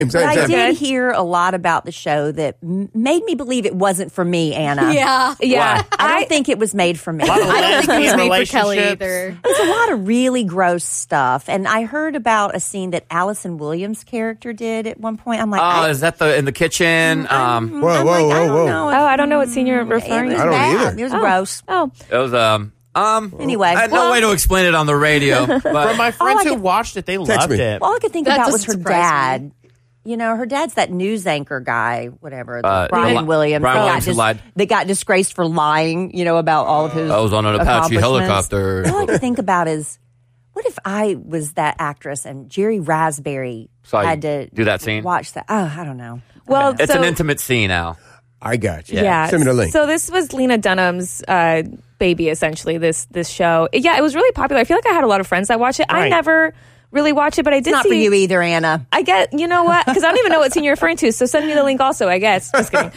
But I did hear a lot about the show that made me believe it wasn't for me, Anna. Yeah. Wow. I don't think it was made for me. I don't think it was made for Kelly either. There's a lot of really gross stuff. And I heard about a scene that Allison Williams' character did at one point. I'm like, is that in the kitchen? whoa. I don't know what scene you're referring to. I don't either. It was gross. Oh. It was anyway, I had no way to explain it on the radio. But from my friends who watched it, they loved it. All I could think That about was doesn't her surprise dad. me. You know, her dad's that news anchor guy, whatever, Brian Williams. Brian Williams who lied. They got disgraced for lying, about all of his I was on an Apache helicopter. All I can think about is, what if I was that actress and Jerry Raspberry had to do that scene? Watch that. Oh, I don't know. Well, it's an intimate scene now. I got you. Yeah. Send me the link. So this was Lena Dunham's baby, essentially, this show. Yeah, it was really popular. I feel like I had a lot of friends that watched it. Right. I never really watched it, but I did Not see... for you either, Anna. I get, you know what? Because I don't even know what scene you're referring to, so send me the link also, I guess. Just kidding.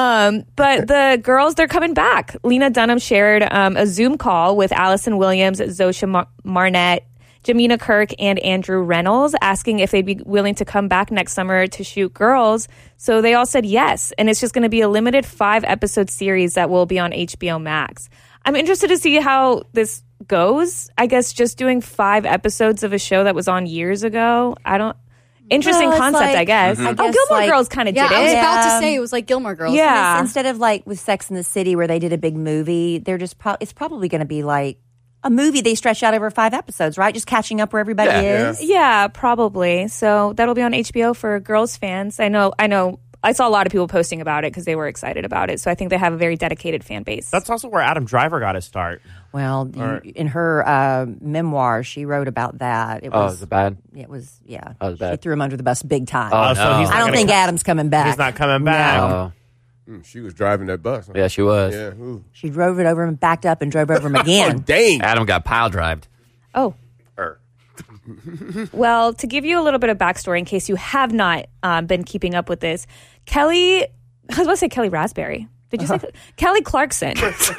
But the girls, they're coming back. Lena Dunham shared a Zoom call with Allison Williams, Zosha Marnette, Jamina Kirk, and Andrew Reynolds, asking if they'd be willing to come back next summer to shoot Girls. So they all said yes, and it's just going to be a limited 5-episode series that will be on HBO Max. I'm interested to see how this goes. I guess just doing 5 episodes of a show that was on years ago. Interesting concept, I guess. Mm-hmm. Gilmore Girls kind of did it. I was about to say it was like Gilmore Girls. Yeah. Instead of like with Sex and the City where they did a big movie, they're just it's probably going to be like a movie they stretch out over 5 episodes, right? Just catching up where everybody is. Yeah, probably. So that'll be on HBO for Girls fans. I know. I saw a lot of people posting about it because they were excited about it. So I think they have a very dedicated fan base. That's also where Adam Driver got his start. Well, in her memoir, she wrote about that. Was it bad? It was, yeah. Oh, it was bad. She threw him under the bus big time. Oh, no. So he's not I don't think Adam's coming back. He's not coming back. No. She was driving that bus. Huh? Yeah, she was. Yeah. Ooh. She drove it over him, backed up, and drove over him again. Dang. Adam got pile drived. Oh. Well, to give you a little bit of backstory in case you have not been keeping up with this, I was about to say Kelly Raspberry. Did you say Kelly Clarkson?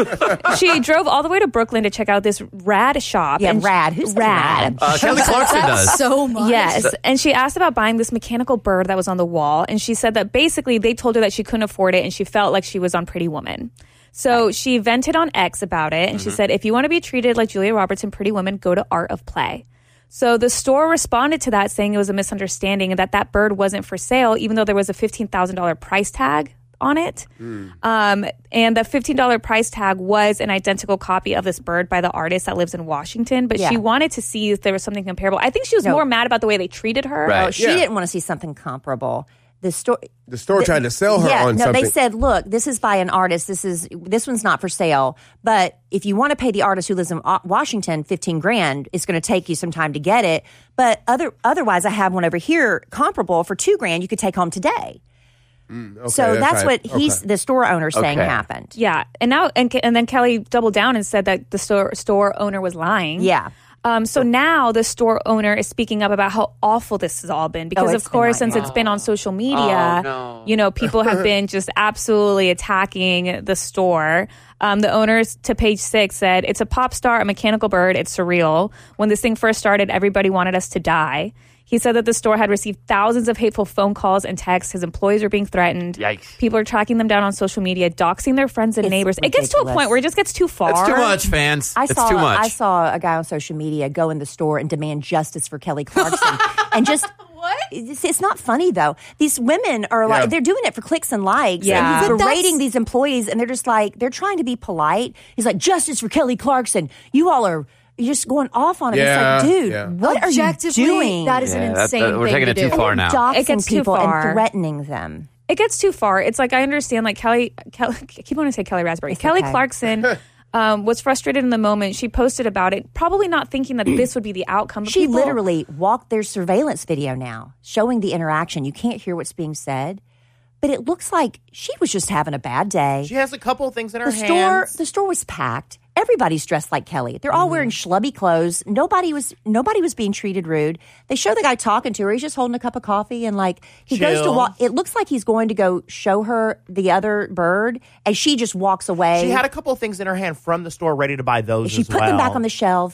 She drove all the way to Brooklyn to check out this rad shop. Yeah, rad. Who's rad? Kelly Clarkson does. So much. Yes. And she asked about buying this mechanical bird that was on the wall. And she said that basically they told her that she couldn't afford it and she felt like she was on Pretty Woman. So she vented on X about it. And she said, if you want to be treated like Julia Roberts in Pretty Woman, go to Art of Play. So the store responded to that saying it was a misunderstanding and that bird wasn't for sale, even though there was a $15,000 price tag on it. And the $15 price tag was an identical copy of this bird by the artist that lives in Washington, but she wanted to see if there was something comparable. I think she was more mad about the way they treated her. Right. Oh, she didn't want to see something comparable. The store tried to sell her on something. They said, look, this is by an artist. This one's not for sale. But if you want to pay the artist who lives in Washington $15,000, it's going to take you some time to get it. But otherwise, I have one over here comparable for $2,000 you could take home today. Okay, So that's what the store owner saying happened. Yeah. And now and then Kelly doubled down and said that the store owner was lying. Yeah. So now the store owner is speaking up about how awful this has all been because, of course, since it's been on social media, people have been just absolutely attacking the store. The owners to Page 6 said, it's a pop star, a mechanical bird. It's surreal. When this thing first started, everybody wanted us to die. He said that the store had received thousands of hateful phone calls and texts. His employees are being threatened. Yikes. People are tracking them down on social media, doxing their friends and neighbors. Ridiculous. It gets to a point where it just gets too far. It's too much, fans. It's too much. I saw a guy on social media go in the store and demand justice for Kelly Clarkson. And just... What? It's not funny, though. These women are like, they're doing it for clicks and likes. Yeah. And berating these employees, and they're just like, they're trying to be polite. He's like, justice for Kelly Clarkson. You all are... You're just going off on it. Yeah, It's like, dude, what are you doing? That is an insane thing we're taking to it do. too far now. Doxing It gets too people far. and threatening them. It gets too far. It's like I understand, like Kelly I keep wanting to say Kelly Raspberry. Kelly okay. Clarkson was frustrated in the moment. She posted about it, probably not thinking that this would be the outcome. But She literally walked. There's surveillance video now showing the interaction. You can't hear what's being said, but it looks like she was just having a bad day. She has a couple of things in her The hands. store was packed. Everybody's dressed like Kelly. They're all wearing schlubby clothes. Nobody was being treated rude. They show the guy talking to her. He's just holding a cup of coffee and he goes to walk. It looks like he's going to go show her the other bird, and she just walks away. She had a couple of things in her hand from the store ready to buy those She as put well. them back on the shelf.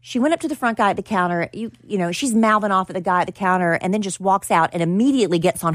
She went up to the front guy at the counter. You know, she's mouthing off at the guy at the counter and then just walks out and immediately gets on